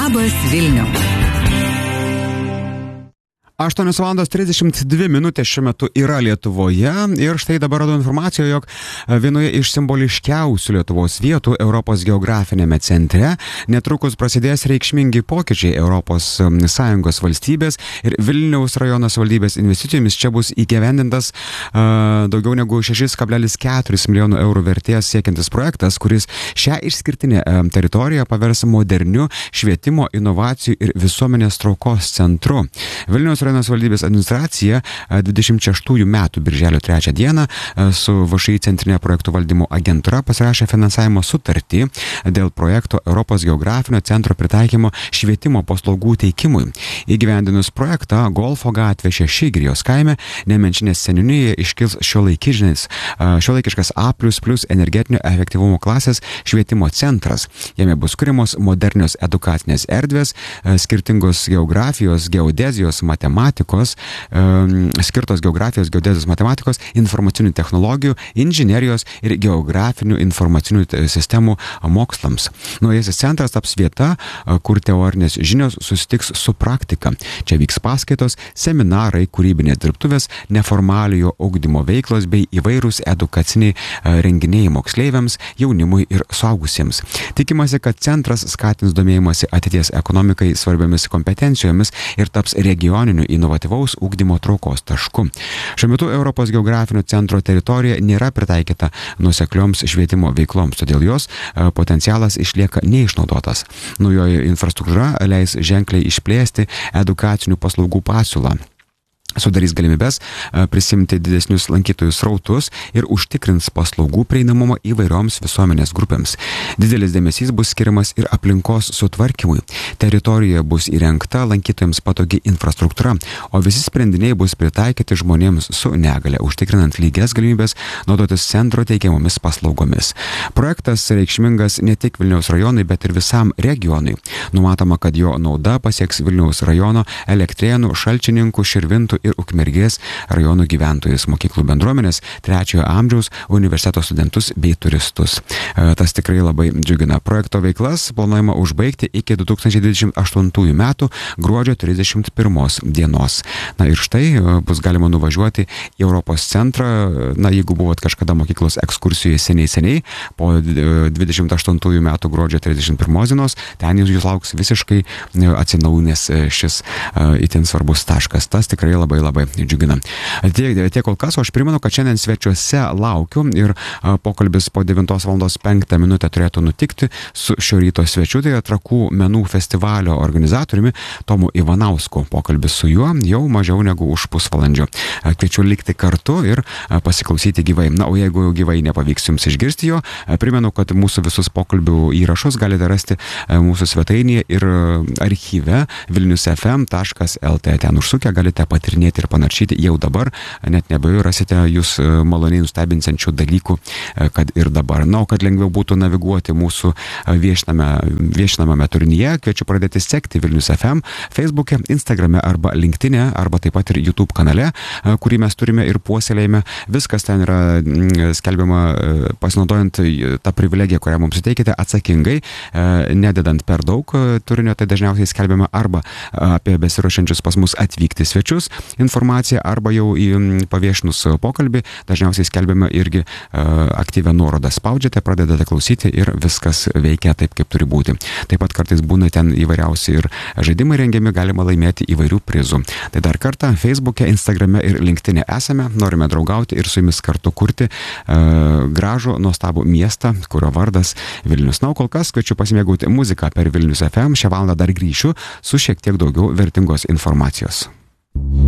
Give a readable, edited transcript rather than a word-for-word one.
Labas Vilniau. 8:32 šiuo metu yra Lietuvoje ir štai dabar radau informaciją, jog vienoje iš simboliškiausių Lietuvos vietų Europos geografinėme centre netrukus prasidės reikšmingi pokyčiai Europos Sąjungos valstybės ir Vilniaus rajono savivaldybės investicijomis. Čia bus įgyvendintas daugiau negu 6,4 milijonų eurų vertės siekiantis projektas, kuris šią išskirtinę teritoriją pavers moderniu švietimo, inovacijų ir visuomenės traukos centru. Vilniaus rajono savivaldybės administracija 26 metų birželio 3 dieną su VŠI centrinė projektų valdymo agentūra pasirašė finansavimo sutartį dėl projekto Europos geografinio centro pritaikymo švietimo paslaugų teikimui. Įgyvendinus projektą Golfo gatvė 6 Girijos kaime Nemenčinės seniūnijoje iškils šiuolaikiškas A++ energetinio efektyvumo klasės švietimo centras. Jame bus kuriamos modernios edukacinės erdvės, skirtingos geografijos, geodezijos, skirtos geografijos, geodezijos, matematikos, informacinių technologijų, inžinerijos ir geografinių informacinių sistemų mokslams. Naujasis centras taps vieta, kur teorinės žinios susitiks su praktika. Čia vyks paskaitos, seminarai, kūrybinės dirbtuvės, neformaliojo ugdymo veiklos bei įvairūs edukaciniai renginiai moksleiviams, jaunimui ir suaugusiems. Tikimasi, kad centras skatins domėjimąsi ateities ekonomikai svarbiomis kompetencijomis ir taps regioniniu inovatyvaus ugdymo traukos tašku. Šiuo metu Europos geografinio centro teritorija nėra pritaikyta nuoseklioms švietimo veikloms, todėl jos potencialas išlieka neišnaudotas. Naujoji infrastruktūra leis ženkliai išplėsti edukacinių paslaugų pasiūlą. Sudarys galimybės prisimti didesnius lankytojų srautus ir užtikrins paslaugų prieinamumą įvairioms visuomenės grupėms. Didelis dėmesys bus skiriamas ir aplinkos sutvarkymui. Teritorijoje bus įrengta lankytojams patogi infrastruktūra, o visi sprendiniai bus pritaikyti žmonėms su negale, užtikrinant lygias galimybės naudotis centro teikiamomis paslaugomis. Projektas reikšmingas ne tik Vilniaus rajonui, bet ir visam regionui. Numatoma, kad jo nauda pasieks Vilniaus rajono, Elektrėnų, Šalčininkų, Širvintų ir Ukmergės rajonų gyventojus, mokyklų bendruomenės, 3-ojo amžiaus, universiteto studentus bei turistus. Tas tikrai labai džiugina. Projekto veiklas planuojama užbaigti iki 2028 metų gruodžio 31 dienos. Na ir štai bus galima nuvažiuoti į Europos centrą, jeigu buvot kažkada mokyklos ekskursijoje seniai, po 28 metų gruodžio 31 dienos, ten jūs lauks visiškai atsinaujinęs šis itin svarbus taškas. Tas tikrai labai džiugina. Tiek kol kas, o aš primenu, kad šiandien svečiuose laukiu ir pokalbis po 9:05 turėtų nutikti su šio ryto svečiu, tai Trakų menų festivalio organizatoriumi Tomu Ivanausku. Pokalbis su juo jau mažiau negu už pusvalandžio. Kviečiu likti kartu ir pasiklausyti gyvai. Na, o jeigu gyvai nepavyks jums išgirsti jo, primenu, kad mūsų visus pokalbių įrašus galite rasti mūsų svetainėje ir archyve vilniusfm.lt. Ten užsukę galite patirinėti ir panaršyti jau dabar, net nebejoju rasite jūs maloniai nustebinsiančių dalykų, kad ir dabar. Na, o kad lengviau būtų naviguoti mūsų viešinamame turinyje, kviečiu pradėti sekti Vilnius FM Facebook'e, Instagram'e arba LinkedIn'e, arba taip pat ir YouTube kanale, kurį mes turime ir puoselėjame. Viskas ten yra skelbiama pasinaudojant tą privilegiją, kurią mums suteikite, atsakingai, nededant per daug turinio, tai dažniausiai skelbiama arba apie besiruošiančius pas mus atvykti svečius informaciją, arba jau į paviešinus pokalbį dažniausiai skelbiame irgi aktyvią nuorodą. Spaudžiate, pradedate klausyti ir viskas veikia taip, kaip turi būti. Taip pat kartais būna ten įvairiausi ir žaidimai rengiami, galima laimėti įvairių prizų. Tai dar kartą Facebook'e, Instagram'e ir LinkedIn'e esame, norime draugauti ir su jumis kartu kurti gražų, nuostabų miestą, kurio vardas Vilnius. Na, kol kas kviečiu pasimėgauti muziką per Vilnius FM. Šią valandą dar grįšiu su šiek tiek daugiau vertingos informacijos.